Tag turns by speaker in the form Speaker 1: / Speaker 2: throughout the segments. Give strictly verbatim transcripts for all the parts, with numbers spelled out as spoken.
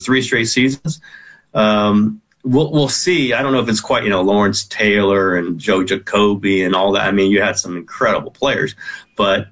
Speaker 1: three straight seasons. Um, we'll we'll see. I don't know if it's quite, you know, Lawrence Taylor and Joe Jacoby and all that. I mean, you had some incredible players, but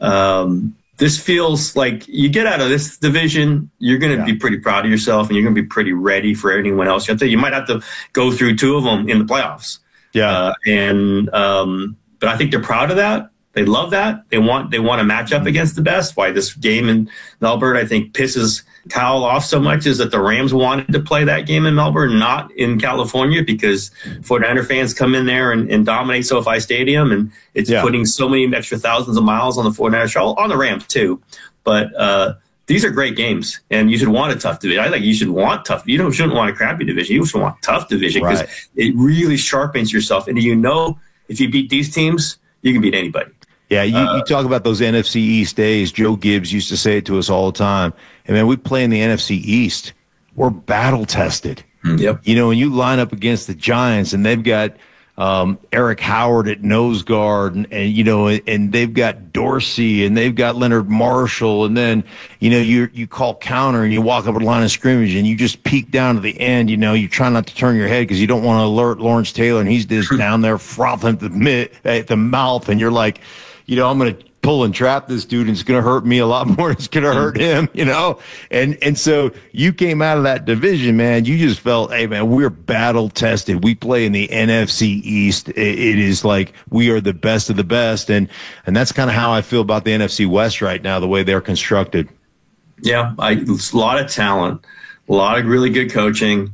Speaker 1: um, this feels like you get out of this division, you're going to yeah. be pretty proud of yourself, and you're going to be pretty ready for anyone else. You have to, you might have to go through two of them in the playoffs.
Speaker 2: Yeah,
Speaker 1: uh, and um, but I think they're proud of that. They love that. They want they want to match up against the best. Why this game in Melbourne, I think, pisses Kyle off so much is that the Rams wanted to play that game in Melbourne, not in California, because forty-niner fans come in there and, and dominate SoFi Stadium, and it's yeah. putting so many extra thousands of miles on the forty-niners, on the Rams too. But uh, these are great games, and you should want a tough division. I think you should want tough. You don't shouldn't want a crappy division. You should want a tough division, because right. it really sharpens yourself. And you know, if you beat these teams, you can beat anybody.
Speaker 2: Yeah, you, uh, you talk about those N F C East days. Joe Gibbs used to say it to us all the time. And, man, we play in the N F C East. We're battle-tested.
Speaker 1: Yep.
Speaker 2: You know, when you line up against the Giants, and they've got um, Eric Howard at nose guard, and, and you know, and, and they've got Dorsey, and they've got Leonard Marshall, and then, you know, you you call counter, and you walk up a line of scrimmage, and you just peek down to the end. You know, you try not to turn your head because you don't want to alert Lawrence Taylor, and he's just down there frothing at the, mid, at the mouth, and you're like, you know, I'm going to pull and trap this dude, and it's going to hurt me a lot more. It's going to hurt him, you know? And and so you came out of that division, man. You just felt, hey, man, we're battle-tested. We play in the N F C East. It, it is like we are the best of the best. And, and that's kind of how I feel about the N F C West right now, the way they're constructed.
Speaker 1: Yeah, I, a lot of talent, a lot of really good coaching.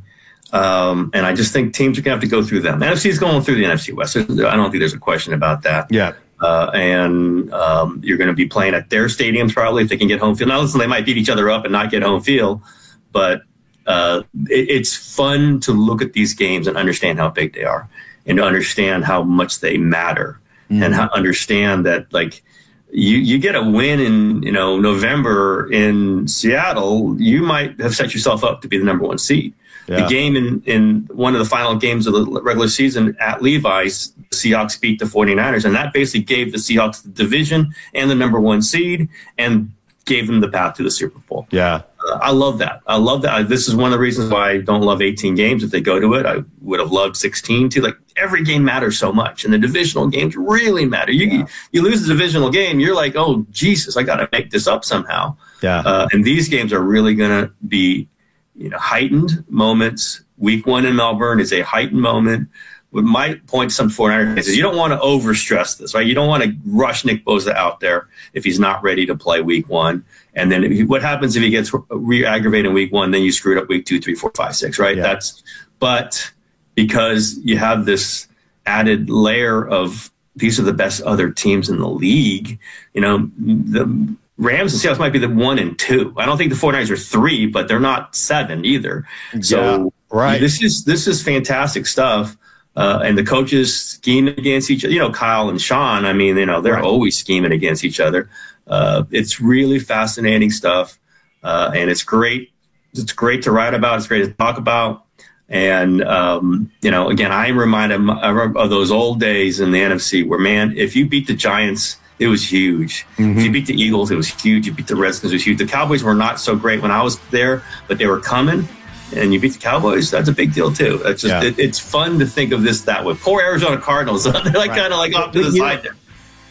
Speaker 1: Um, and I just think teams are going to have to go through them. N F C is going through the N F C West. I don't think there's a question about that.
Speaker 2: Yeah.
Speaker 1: Uh, and um, you're going to be playing at their stadiums probably if they can get home field. Now, listen, they might beat each other up and not get home field, but uh, it, it's fun to look at these games and understand how big they are, and to understand how much they matter, mm-hmm. and how, understand that, like, you, you get a win in, you know, November in Seattle, you might have set yourself up to be the number one seed. Yeah. The game in, in one of the final games of the regular season at Levi's, the Seahawks beat the forty-niners, and that basically gave the Seahawks the division and the number one seed and gave them the path to the Super Bowl.
Speaker 2: Yeah.
Speaker 1: Uh, I love that. I love that. This is one of the reasons why I don't love eighteen games. If they go to it, I would have loved sixteen too. Like, every game matters so much, and the divisional games really matter. You yeah. you lose the divisional game, you're like, oh, Jesus, I got to make this up somehow.
Speaker 2: Yeah. Uh,
Speaker 1: and these games are really going to be, you know, heightened moments. Week one in Melbourne is a heightened moment. We might point to some forty-niners fans. You don't want to overstress this, right? You don't want to rush Nick Bosa out there if he's not ready to play week one. And then if he, what happens if he gets re-aggravated in week one? Then you screwed up week two, three, four, five, six, right?
Speaker 2: Yeah.
Speaker 1: That's but because you have this added layer of these are the best other teams in the league. You know, the Rams and Seahawks might be the one and two. I don't think the forty-niners are three, but they're not seven either. So
Speaker 2: yeah, right.
Speaker 1: this is this is fantastic stuff. Uh, and the coaches scheme against each other. You know, Kyle and Sean, I mean, you know, they're right. always scheming against each other. Uh, it's really fascinating stuff. Uh, and it's great. It's great to write about. It's great to talk about. And, um, you know, again, I'm reminded of those old days in the N F C where, man, if you beat the Giants, it was huge. Mm-hmm. If you beat the Eagles, it was huge. You beat the Redskins, it was huge. The Cowboys were not so great when I was there, but they were coming. And you beat the Cowboys, that's a big deal, too. It's just yeah. it, it's fun to think of this that way. Poor Arizona Cardinals. They're like right. kind of like off to the yeah. side there.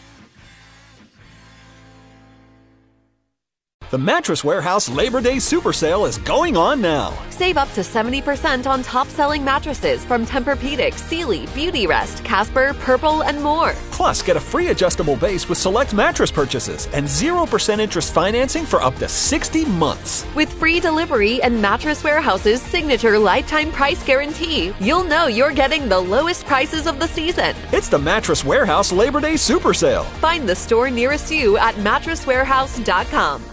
Speaker 3: The Mattress Warehouse Labor Day Super Sale is going on now.
Speaker 4: Save up to seventy percent on top-selling mattresses from Tempur-Pedic, Sealy, Beautyrest, Casper, Purple, and more.
Speaker 3: Plus, get a free adjustable base with select mattress purchases and zero percent interest financing for up to sixty months.
Speaker 4: With free delivery and Mattress Warehouse's signature lifetime price guarantee, you'll know you're getting the lowest prices of the season.
Speaker 3: It's the Mattress Warehouse Labor Day Super Sale.
Speaker 4: Find the store nearest you at mattress warehouse dot com.